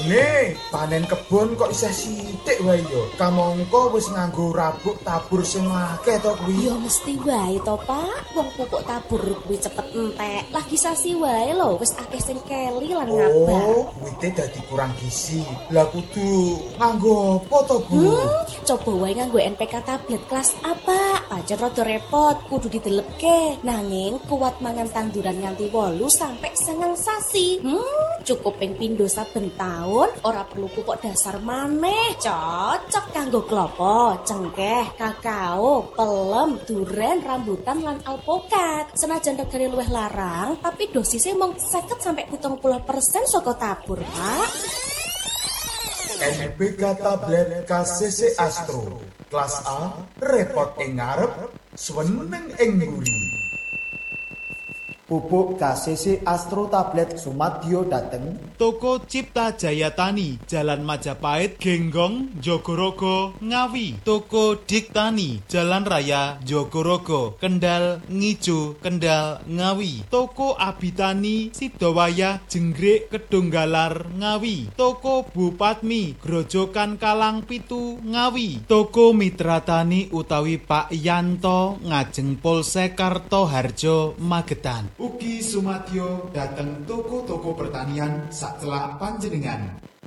Nih, panen kebon kok isih sithik wae yo. Kamangka wis nganggo rabuk tabur sing akeh to kuwi. Ya mesti wae to, Pak. Wong pupuk tabur kuwi cepet entek. Lagi sasi wae lho, wis akeh sing keli lan ngabar. Oh, wite dadi kurang gizi. Lah kudu nganggo apa to, Bu? Coba wae nganggo NPK tablet kelas apa? Pancen rada repot, kudu didelepke. Nanging kuat mangan tanduran nganti 8 sampai 9 sasi. Cukup ping pindho saben taun, ora perlu pupuk dasar maneh. Cocok kanggo klopo, cengkeh, kakao, pelem, duren, rambutan lan alpukat. Senajan regane luwih larang, tapi dosisnya mung 50 sampai 70% saka tabur, Pak. NPK tablet KCC Astro. Kelas A, repot ing ngarep, sweneng ing mburi. Pupuk KCC Astro Tablet Sumadyo dateng Toko Cipta Jaya Tani, Jalan Majapahit, Genggong, Jogorogo, Ngawi. Toko Diktani, Jalan Raya, Jogorogo, Kendal, Ngijo, Kendal, Ngawi. Toko Abitani, Sidowaya, Jenggrik, Kedunggalar, Ngawi. Toko Bupatmi, Grojogan Kalang Pitu, Ngawi. Toko Mitra Tani utawi Pak Yanto, Ngajeng Polsek Kartoharjo, Magetan. Ugi Sumadyo dateng toko-toko pertanian sacelak panjenengan.